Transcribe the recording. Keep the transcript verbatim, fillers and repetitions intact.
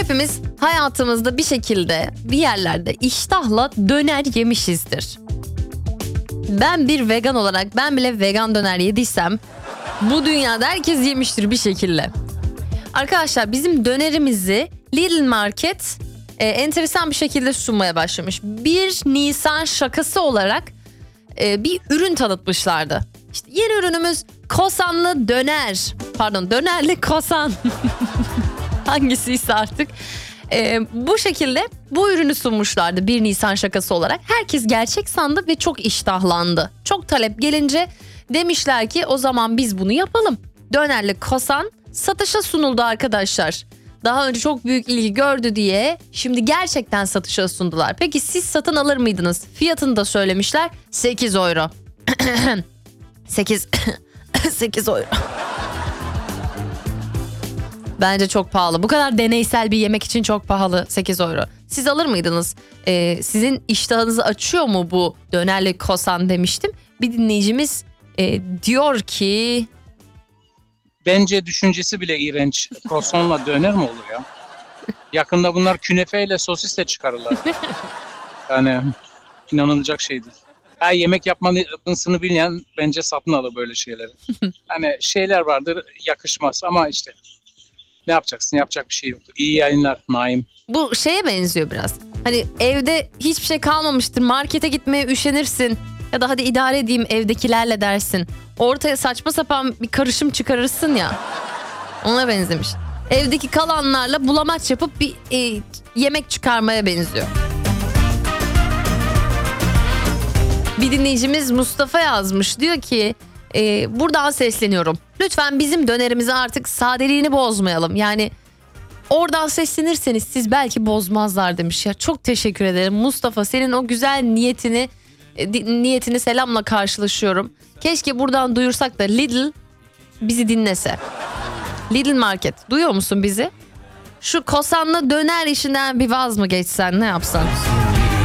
Hepimiz hayatımızda bir şekilde bir yerlerde iştahla döner yemişizdir. Ben bir vegan olarak ben bile vegan döner yediysem bu dünyada herkes yemiştir bir şekilde. Arkadaşlar bizim dönerimizi Lidl Market e, enteresan bir şekilde sunmaya başlamış. bir Nisan şakası olarak e, bir ürün tanıtmışlardı. İşte yeni ürünümüz kosanlı döner. Pardon dönerli kosan. Hangisiyse artık. Ee, bu şekilde bu ürünü sunmuşlardı bir Nisan şakası olarak. Herkes gerçek sandı ve çok iştahlandı. Çok talep gelince demişler ki o zaman biz bunu yapalım. Dönerli kosan satışa sunuldu arkadaşlar. Daha önce çok büyük ilgi gördü diye şimdi gerçekten satışa sundular. Peki siz satın alır mıydınız? Fiyatını da söylemişler. sekiz euro. sekiz sekiz euro. Bence çok pahalı. Bu kadar deneysel bir yemek için çok pahalı sekiz euro. Siz alır mıydınız? Ee, sizin iştahınızı açıyor mu bu dönerli kosan demiştim. Bir dinleyicimiz e, diyor ki... Bence düşüncesi bile iğrenç. Croissant'la döner mi olur ya? Yakında bunlar künefeyle sosisle çıkarırlar. Yani inanılacak şey değil. Her yemek yapmasını bilmeyen bence satın alır böyle şeyleri. Hani şeyler vardır yakışmaz ama işte ne yapacaksın? Yapacak bir şey yok. İyi yayınlar Naim. Bu şeye benziyor biraz. Hani evde hiçbir şey kalmamıştır. Markete gitmeye üşenirsin. Ya da hadi idare edeyim evdekilerle dersin. Ortaya saçma sapan bir karışım çıkarırsın ya. Ona benzemiş. Evdeki kalanlarla bulamaç yapıp bir e, yemek çıkarmaya benziyor. Bir dinleyicimiz Mustafa yazmış. Diyor ki e, buradan sesleniyorum. Lütfen bizim dönerimizi artık sadeliğini bozmayalım. Yani oradan seslenirseniz siz belki bozmazlar demiş ya. Çok teşekkür ederim Mustafa. Senin o güzel niyetini e, niyetini selamla karşılaşıyorum. Keşke buradan duyursak da Lidl bizi dinlese. Lidl Market duyuyor musun bizi? Şu kosanlı döner işinden bir vaz mı geçsen ne yapsan?